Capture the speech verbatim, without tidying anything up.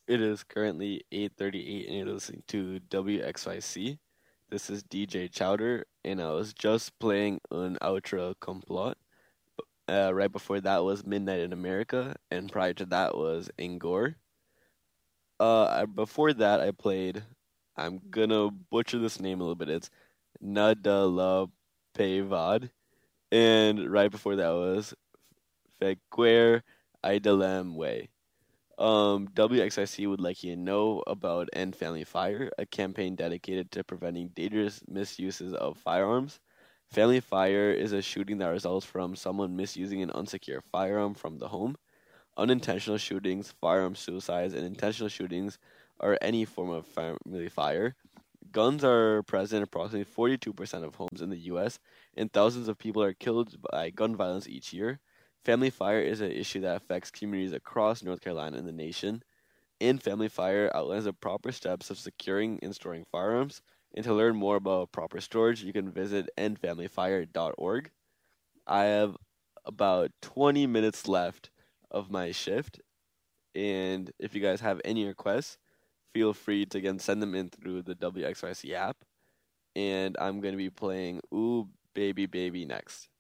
It is currently eight thirty-eight and you're listening to W X Y C. This is D J Chowder and I was just playing an outro complot. Uh, right before that was Midnight in America and prior to that was Angor. Uh, I- before that I played, I'm gonna butcher this name a little bit. It's Nadala Pevad. And right before that was Fequer Idalem Way. Um, W X I C would like you to know about End Family Fire, a campaign dedicated to preventing dangerous misuses of firearms. Family Fire is a shooting that results from someone misusing an unsecure firearm from the home. Unintentional shootings, firearm suicides, and intentional shootings are any form of family fire. Guns are present in approximately forty-two percent of homes in the U S, and thousands of people are killed by gun violence each year. Family fire is an issue that affects communities across North Carolina and the nation. In Family Fire outlines the proper steps of securing and storing firearms. And to learn more about proper storage, you can visit end family fire dot org. I have about twenty minutes left of my shift, and if you guys have any requests, feel free to again send them in through the W X Y C app. And I'm going to be playing Ooh Baby Baby next.